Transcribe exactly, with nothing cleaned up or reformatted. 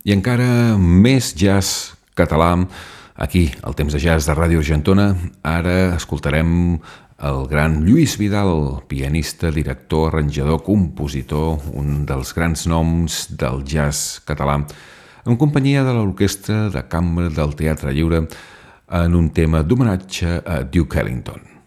I encara més jazz català, aquí, al Temps de Jazz de Ràdio Argentona. Ara escoltarem el gran Lluís Vidal, pianista, director, arranjador, compositor, un dels grans noms del jazz català, en companyia de l'Orquestra de Cambra del Teatre Lliure, en un tema d'homenatge a Duke Ellington.